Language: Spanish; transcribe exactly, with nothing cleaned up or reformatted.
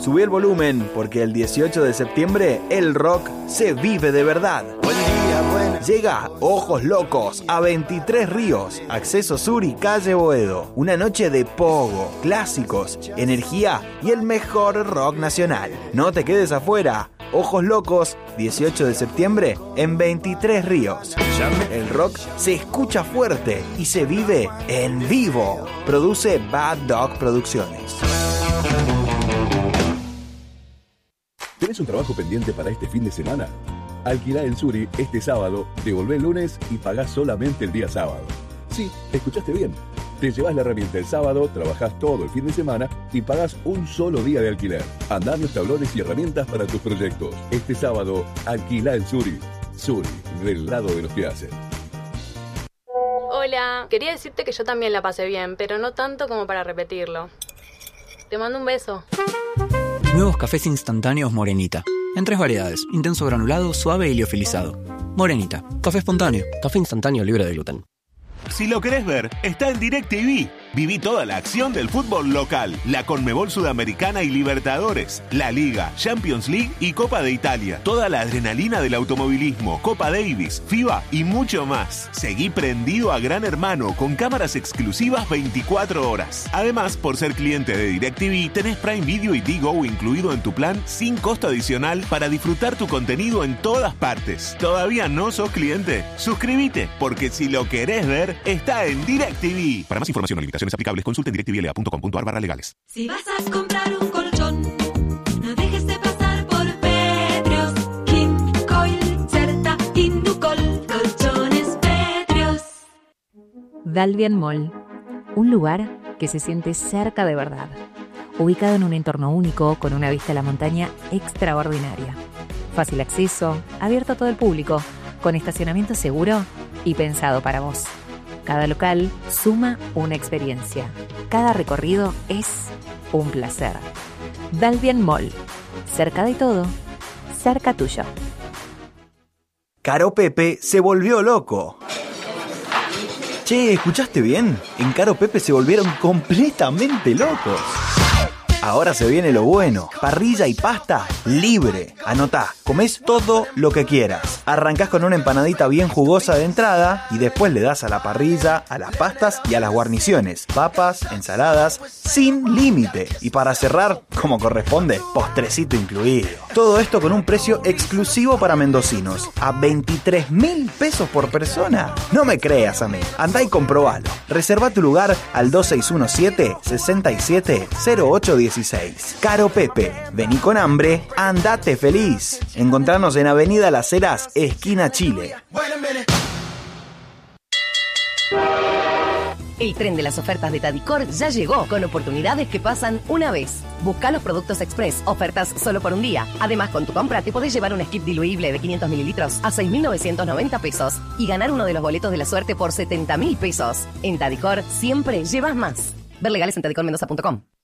subí el volumen porque el dieciocho de septiembre el rock se vive de verdad. Buen día, buen... Llega Ojos Locos a veintitrés Ríos, Acceso Sur y Calle Boedo. Una noche de pogo, clásicos, energía y el mejor rock nacional. No te quedes afuera. Ojos Locos, dieciocho de septiembre en veintitrés Ríos. El rock se escucha fuerte y se vive en vivo. Produce Bad Dog Producciones. ¿Tenés un trabajo pendiente para este fin de semana? Alquilá el Suri este sábado, devolvé el lunes y pagás solamente el día sábado. Sí, escuchaste bien. Te llevas la herramienta el sábado, trabajás todo el fin de semana y pagás un solo día de alquiler. Andá los tablones y herramientas para tus proyectos. Este sábado, alquilá el Suri. Suri, del lado de los que hacen. Hola, quería decirte que yo también la pasé bien, pero no tanto como para repetirlo. Te mando un beso. Nuevos cafés instantáneos Morenita. En tres variedades: intenso granulado, suave y liofilizado. Morenita, café espontáneo. Café instantáneo libre de gluten. Si lo querés ver, está en DirecTV. Viví toda la acción del fútbol local, la Conmebol Sudamericana y Libertadores, la Liga, Champions League y Copa de Italia. Toda la adrenalina del automovilismo, Copa Davis, FIBA y mucho más. Seguí prendido a Gran Hermano con cámaras exclusivas veinticuatro horas. Además, por ser cliente de DirecTV, tenés Prime Video y Digo incluido en tu plan sin costo adicional para disfrutar tu contenido en todas partes. ¿Todavía no sos cliente? Suscríbete, porque si lo querés ver, está en DirecTV. Para más información o limitaciones aplicables, consulte en directvla punto com punto a r barra legales. Si vas a comprar un colchón, no dejes de pasar por Petrios, King, Coil, Certa, Inducol, colchones Petrios. Dalvian Mall, un lugar que se siente cerca de verdad, ubicado en un entorno único con una vista a la montaña extraordinaria. Fácil acceso, abierto a todo el público, con estacionamiento seguro y pensado para vos. Cada local suma una experiencia. Cada recorrido es un placer. Dalvian Mall. Cerca de todo, cerca tuyo. Caro Pepe se volvió loco. Che, ¿escuchaste bien? En Caro Pepe se volvieron completamente locos. Ahora se viene lo bueno. Parrilla y pasta libre. Anotá, comés todo lo que quieras. Arrancás con una empanadita bien jugosa de entrada y después le das a la parrilla, a las pastas y a las guarniciones. Papas, ensaladas, sin límite. Y para cerrar, como corresponde, postrecito incluido. Todo esto con un precio exclusivo para mendocinos. A veintitrés mil pesos por persona. No me creas a mí. Andá y comprobalo. Reserva tu lugar al dos seis uno siete, seis siete, cero ocho uno seis. Caro Pepe, vení con hambre, andate feliz. Encontranos en Avenida Las Heras, esquina Chile. El tren de las ofertas de Tadicor ya llegó, con oportunidades que pasan una vez. Busca los productos express, ofertas solo por un día. Además, con tu compra te podés llevar un skip diluible de quinientos mililitros a seis mil novecientos noventa pesos y ganar uno de los boletos de la suerte por setenta mil pesos. En Tadicor siempre llevas más. Ver legales en tadicor mendoza punto com.